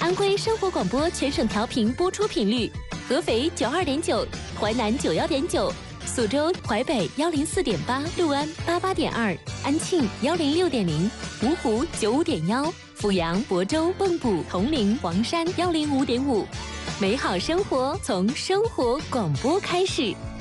安徽生活广播全省调频播出频率：合肥92.9，淮南91.9，苏州、淮北104.8，六安88.2，安庆106.0，芜湖95.1，阜阳、亳州、蚌埠、铜陵、黄山105.5。美好生活从生活广播开始。